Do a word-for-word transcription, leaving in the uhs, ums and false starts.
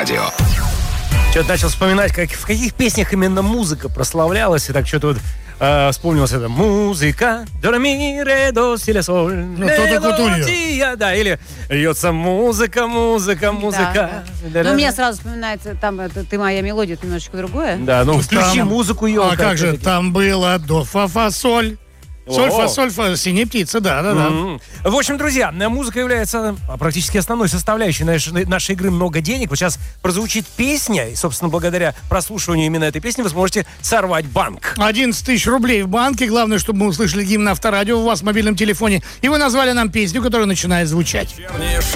Авторадио. Что-то начал вспоминать, как, в каких песнях именно музыка прославлялась. И так что-то вот э, вспомнилось это. Музыка, до ре ми ре до си ля соль. Ну, то-то Кутуньо. Да, или льется музыка, музыка, музыка. Да, да. Ну, мне сразу вспоминается, там, это, ты моя мелодия, это немножечко другое. Да, ну включи Там- музыку, елка. А как же, там было до, фа, фа, соль. Соль, О. фа, соль, фа, синяя птица, да, да, да. М. В общем, друзья, музыка является практически основной составляющей нашей, нашей игры «Много денег». Вот сейчас прозвучит песня, и, собственно, благодаря прослушиванию именно этой песни вы сможете сорвать банк. одиннадцать тысяч рублей в банке. Главное, чтобы мы услышали гимн Авторадио у вас в мобильном телефоне. И вы назвали нам песню, которая начинает звучать.